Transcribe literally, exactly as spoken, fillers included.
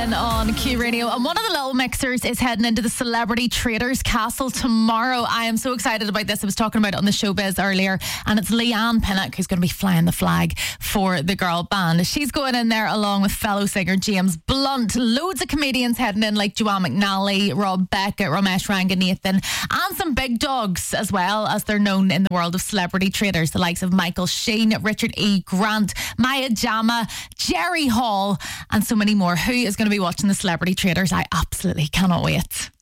Sullivan on Q Radio, and one of the little mixers is heading into the Celebrity Traders Castle tomorrow. I am so excited about this. I was talking about it on the showbiz earlier, and it's Leanne Pinnock who's going to be flying the flag for the girl band. She's going in there along with fellow singer James Blunt. Loads of comedians heading in like Joanne McNally, Rob Beckett, Ramesh Ranganathan, and some big dogs as well, as they're known in the world of celebrity traders. The likes of Michael Sheen, Richard E. Grant, Maya Jama, Jerry Hall, and so many more. Who is going to be watching the Celebrity Traders? I absolutely cannot wait.